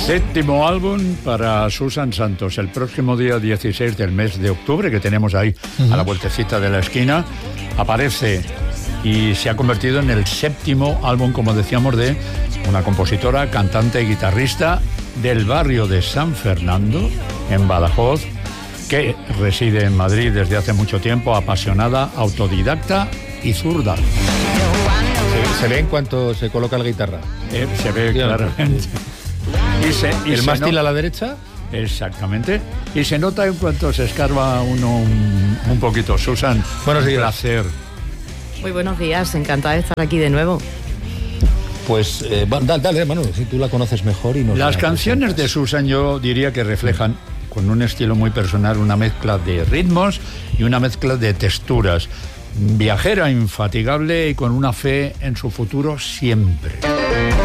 Séptimo álbum para Susan Santos. El próximo día 16 del mes de octubre, que tenemos ahí a la vueltecita de la esquina, aparece y se ha convertido en el séptimo álbum, como decíamos, de una compositora, cantante y guitarrista del barrio de San Fernando, en Badajoz, que reside en Madrid desde hace mucho tiempo, apasionada, autodidacta y zurda. Se ve en cuanto se coloca la guitarra. Se ve claramente. Y el se mástil a la derecha. Exactamente. Y se nota en cuanto se escarba uno un poquito. Susan, buenos días. Un placer. Muy buenos días, encantada de estar aquí de nuevo. Pues dale, Manu, si tú la conoces mejor. Y nos Las canciones de Susan, yo diría que reflejan, con un estilo muy personal, una mezcla de ritmos y una mezcla de texturas. Viajera, infatigable y con una fe en su futuro siempre.